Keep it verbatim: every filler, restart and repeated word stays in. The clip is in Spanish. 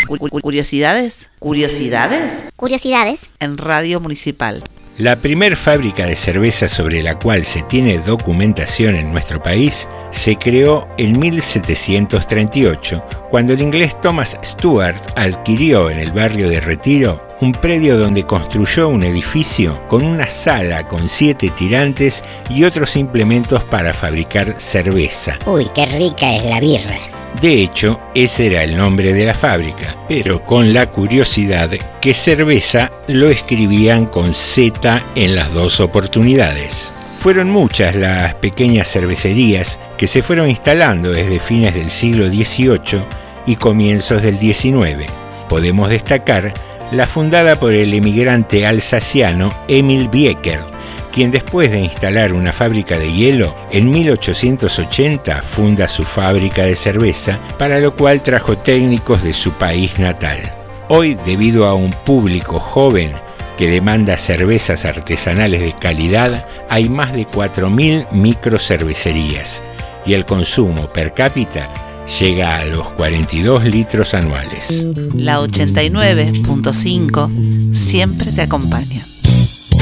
Curiosidades, curiosidades, curiosidades en Radio Municipal. La primer fábrica de cerveza sobre la cual se tiene documentación en nuestro país se creó en mil setecientos treinta y ocho, cuando el inglés Thomas Stuart adquirió en el barrio de Retiro un predio donde construyó un edificio con una sala con siete tirantes y otros implementos para fabricar cerveza. Uy, qué rica es la birra. De hecho, ese era el nombre de la fábrica, pero con la curiosidad que cerveza lo escribían con Z en las dos oportunidades. Fueron muchas las pequeñas cervecerías que se fueron instalando desde fines del siglo dieciocho y comienzos del diecinueve. Podemos destacar la fundada por el emigrante alsaciano Emil Bieckert, quien después de instalar una fábrica de hielo, en mil ochocientos ochenta funda su fábrica de cerveza, para lo cual trajo técnicos de su país natal. Hoy, debido a un público joven que demanda cervezas artesanales de calidad, hay más de cuatro mil microcervecerías y el consumo per cápita llega a los cuarenta y dos litros anuales. La ochenta y nueve punto cinco siempre te acompaña.